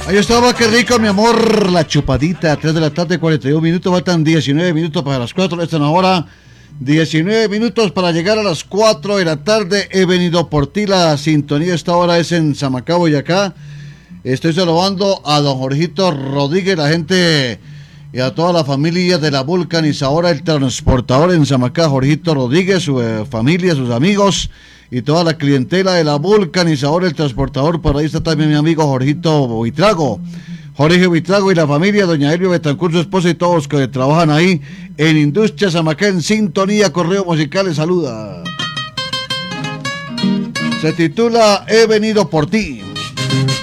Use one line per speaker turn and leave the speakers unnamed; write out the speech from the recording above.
Ahí estaba, qué rico, mi amor. La chupadita, 3 de la tarde, 41 minutos. Faltan 19 minutos para las 4. Esta es una hora. 19 minutos para llegar a las 4 de la tarde. He venido por ti. La sintonía esta hora es en Samacá, Boyacá. Estoy saludando a don Jorgito Rodríguez, la gente y a toda la familia de la vulcanizadora El Transportador en Samacá. Jorgito Rodríguez, su familia, sus amigos y toda la clientela de la vulcanizadora El Transportador. Por ahí está también mi amigo Jorgito Vitrago, Jorge Vitrago y la familia, doña Elvia Betancur, su esposa y todos los que trabajan ahí en Industria Samacá en sintonía. Correo musical les saluda. Se titula He venido por ti.